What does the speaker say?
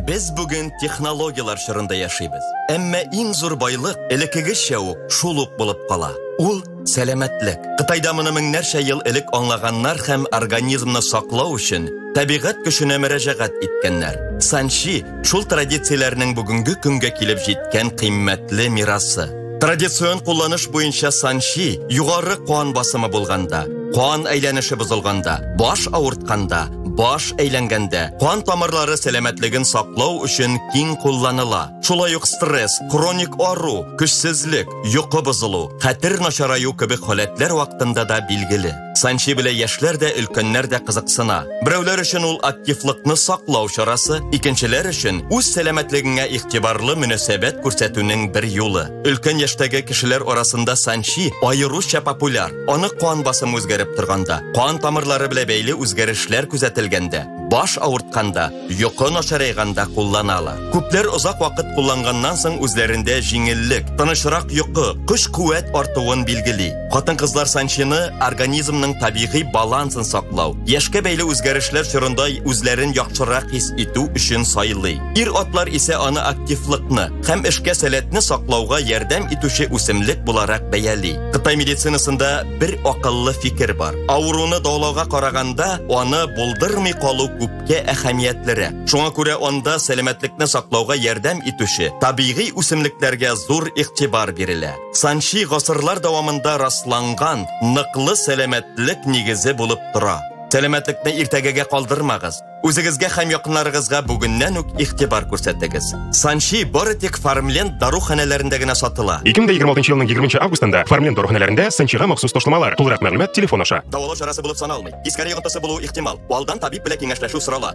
Biz bugün технологиялар шырында яшибез. Әмма иң зур байлык элеккегечә үк шул ук булып кала. Ул сәламәтлек. Кытайда моны меңнәрчә ел элек аңлаганнар һәм организмны саклау өчен табигать көченә мөрәҗәгать иткәннәр. Санчи шул традицияләрнең бүгенге көнгә килеп җиткән кыйммәтле мирасы. Традицион кулланыш буенча санчи югары кан басымы булганда, кан әйләнеше бозылганда, баш авыртканда, баш әйләнгәндә, кан тамырлары сәламәтлеген саклау өчен киң кулланыла. Шулай ук стресс, хроник ару, көчсезлек, йокы бозылу, хәтер начараю кебек халәтләр вакытында да билгеле. Санчи белән яшьләр дә, өлкәннәр дә кызыксына. Берәүләр өчен ул активлыкны саклау чарасы, икенчеләр өчен үз сәламәтлегенә игътибарлы мөнәсәбәт күрсәтүнең бер юлы. Өлкән яшьтәге кешеләр арасында санчи аеруча популяр. Аны кан басымы үзгәреп торганда, кан тамырлары белән бәйле үзгәрешләр күзәтелгәндә, баш авыртканда, йокы начарайганда кулланалар. Күпләр озак вакыт кулланганнан соң үзләрендә җиңеллек, тынычрак йокы, көч-куәт артуын билгели. Хатын-кызлар санчины организмның табигый балансын саклау, яшькә бәйле үзгәрешләр чорында үзләрен яхшырак хис итү өчен сайлый. Ир-атлар исә аны активлыкны һәм эшкә сәләтне саклауга ярдәм итүче үсемлек буларак бәяли. Кытай медицинасында бер акыллы фикер бар. Авыруны дәвалауга караганда, аны булдырмый калу күпкә әһәмиятлерәк. Шуңа күрә анда сәламәтлекне саклауга ярдәм итүче табигый үсемлекләргә зур игътибар бирелә. Санчи гасырлар дәвамында расланган ныклы сәламәтлек нигезе булып тора. Сәламәтлекне иртәгәгә калдырмагыз. Үзегезгә һәм якыннарыгызга бүгеннән үк игътибар күрсәтегез. Санчи бары тик Farmland даруханәләрендә генә сатыла. 2026 елның 20 августында Farmland даруханәләрендә санчига махсус ташламалар. Тулырак мәгълүмат телефон аша. Давылау чарасы булып саналмый. Тискәре йогынтысы булу ихтимал. Алдан табиб белән киңәшләшү сорала.